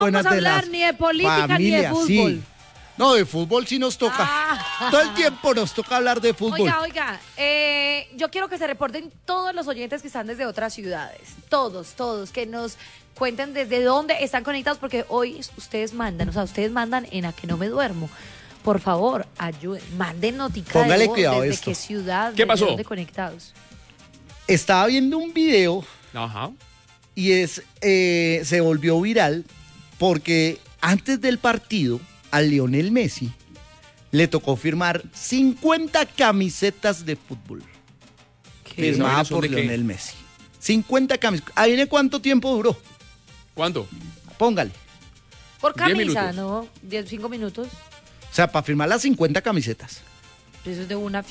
Buenas vamos a de hablar las ni de política ni de familias, fútbol. sí. No, de fútbol sí nos toca. Todo el tiempo nos toca hablar de fútbol. Oiga, yo quiero que se reporten todos los oyentes que están desde otras ciudades. Todos, que nos cuenten desde dónde están conectados, porque hoy ustedes mandan en A Que No Me Duermo. Por favor, ayuden, manden notica Póngale de voz, cuidado a desde esto. qué ciudad, ¿Qué pasó? desde dónde conectados. Estaba viendo un video Ajá. y se volvió viral porque antes del partido a Lionel Messi le tocó firmar 50 camisetas de fútbol. Firmada por Lionel Messi. 50 camisetas. ¿Ahí viene cuánto tiempo duró? ¿Cuánto? Póngale. Por 10 camisa, minutos. ¿no? 5 minutos. O sea, para firmar las 50 camisetas. Eso es de una...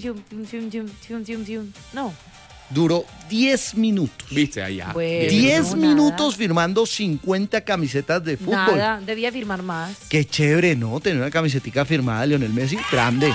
No. Duró 10 minutos. Viste, allá. Bueno. 10 no, minutos nada. firmando 50 camisetas de fútbol. Nada, debía firmar más. Qué chévere, ¿no? Tener una camisetica firmada de Lionel Messi, grande.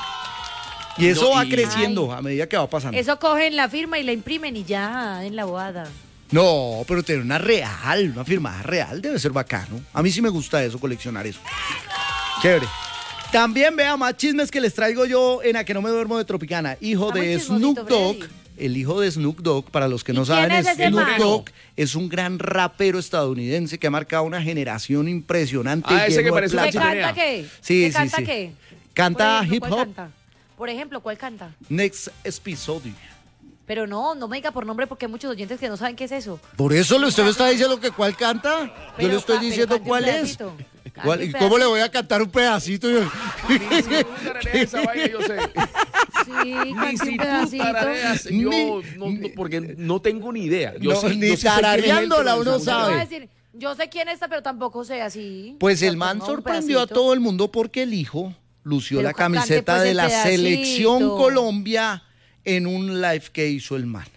Y eso No, va y- creciendo a medida que va pasando. Eso cogen la firma y la imprimen y ya, en la bobada. No, pero tener una real, una firmada real debe ser bacano. A mí sí me gusta eso, coleccionar eso. Chévere. También vea más chismes que les traigo yo en A Que No Me Duermo de Tropicana. Hijo Está muy de chismosito, Snoop Dogg. Freddy. El hijo de Snoop Dogg, para los que no ¿Y quién saben, es ese Snoop man? Dogg es un gran rapero estadounidense que ha marcado una generación impresionante. Ah, ese lleno que de parece una ¿Qué plata. chimenea. canta qué? Sí, ¿Qué sí, canta sí. qué? Canta Por ejemplo, hip ¿cuál hop. canta? Por ejemplo, ¿cuál canta? Next episodio. Pero no me diga por nombre porque hay muchos oyentes que no saben qué es eso. Por eso usted me está diciendo que cuál canta. Yo Pero le estoy pero diciendo cante un cuál es. pedacito. Cante ¿Cuál- un ¿Y cómo le pedacito. voy a cantar un pedacito? Ni si tú tarareas esa vaina, yo sé. Sí, Ni cante si un tú pedacito. tarareas, yo no, porque no tengo ni idea. Yo No, sé, ni yo sí sé quién es él, tarareándola pero uno no Yo sabe. voy a decir, yo sé quién está, pero tampoco sé así. Pues Pero el man ponga un sorprendió a pedacito. todo el mundo porque el hijo lució Pero la cante, camiseta pues, de el la pedacito. selección Colombia en un live que hizo el man.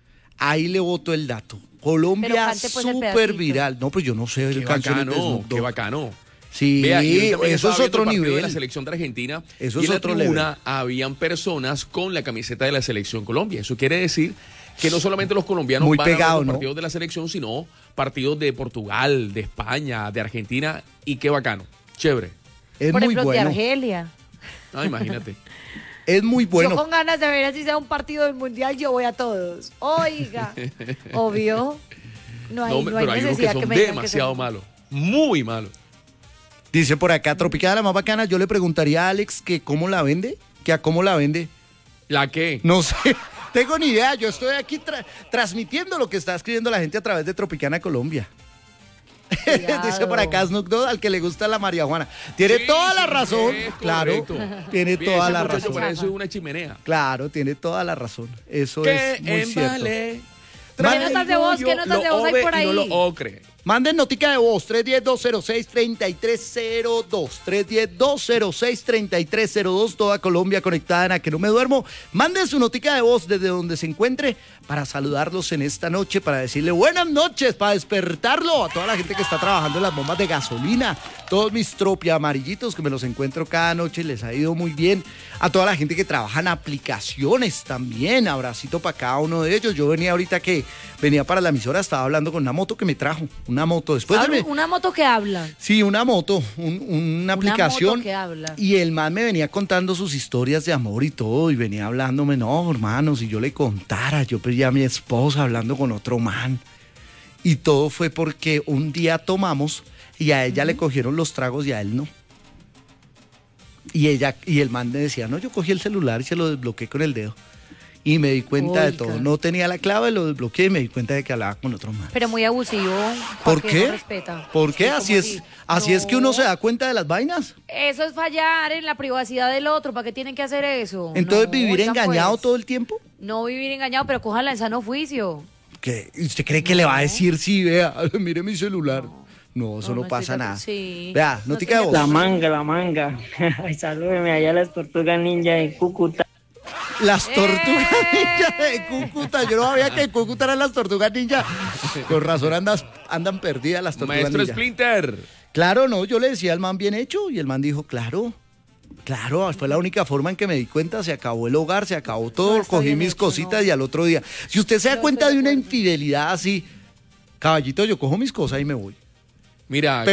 Ahí le botó el dato. Pero Colombia cante, pues, el súper pedacito. viral. No, pues yo no sé Qué el canciones de bacano, Snoop qué Dogg. bacano. Sí, Vea, y hoy también eso estaba es viendo otro el partido de la nivel. selección de Argentina. Eso y es en la otro tribuna level. habían personas con la camiseta de la selección Colombia. Eso quiere decir que no solamente los colombianos Muy van a ver pegado, los ¿no? partidos de la selección, sino partidos de Portugal, de España, de Argentina. Y qué bacano. Chévere. Es Por muy ejemplo, de bueno. Argelia. Ah, imagínate. Es muy Yo bueno. con ganas de ver así sea un partido del mundial, yo voy a todos. Oiga, obvio. No hay, No, hombre, no hay pero hay unos que necesidad son que me digan que demasiado son- malos. Muy malos. Dice por acá, Tropicana, la más bacana. Yo le preguntaría a Alex que cómo la vende, que a cómo la vende. ¿La qué? No sé, tengo ni idea. Yo estoy aquí transmitiendo lo que está escribiendo la gente a través de Tropicana Colombia. Cuidado. Dice por acá Snoop Dogg, al que le gusta la marihuana. Tiene Sí, toda la sí, razón, es claro. correcto. Tiene Bien, toda ese la muchacho razón. parece una chimenea. Claro, tiene toda la razón. Eso Que es muy cierto. embale. ¿Qué notas de voz? ¿Qué notas de voz hay por ahí? Y no lo ocre. Manden notica de voz, 310-206-3302, 310-206-3302, toda Colombia conectada en A Que No Me Duermo. Manden su notica de voz desde donde se encuentre para saludarlos en esta noche, para decirle buenas noches, para despertarlo a toda la gente que está trabajando en las bombas de gasolina, todos mis tropia amarillitos que me los encuentro cada noche y les ha ido muy bien, a toda la gente que trabaja en aplicaciones también, abracito para cada uno de ellos. Yo venía ahorita que venía para la emisora, estaba hablando con una moto que me trajo, una moto después de... Una moto que habla. Sí, una moto, una aplicación. moto que habla. Y el man me venía contando sus historias de amor y todo, y venía hablándome, no, hermano, si yo le contara, yo perdí a mi esposa hablando con otro man. Y todo fue porque un día tomamos y a ella le cogieron los tragos y a él no. Y el man me decía, no, yo cogí el celular y se lo desbloqueé con el dedo. Y me di cuenta de Oiga. todo. No tenía la clave, lo desbloqueé y me di cuenta de que hablaba con otro man. Pero muy abusivo. ¿Por porque qué? No respeta. ¿Por qué? Sí, Así ¿cómo es, así es que uno No. se da cuenta de las vainas. Eso es fallar en la privacidad del otro. ¿Para qué tienen que hacer eso? Entonces No, vivir oigan, engañado pues. todo el tiempo. No vivir engañado, pero cójanla en sano juicio. ¿Qué? ¿Usted cree que le va a decir sí, vea, mire mi celular? No, eso no, estoy pasa de- nada. sí. Vea, No notica de estoy de voz. La manga. Ay, salúdeme allá las tortugas ninja de Cúcuta. Las tortugas ninja de Cúcuta. Yo no sabía que en Cúcuta eran las tortugas ninja. Con razón andan perdidas las tortugas Maestro ninja. Splinter. Claro, no, yo le decía al man bien hecho y el man dijo, claro, fue la única forma en que me di cuenta, se acabó el hogar, se acabó todo, No, está cogí bien mis hecho, cositas no. y al otro día. Si usted se da Yo cuenta estoy de de una acuerdo. infidelidad así, caballito, yo cojo mis cosas y me voy. Mira,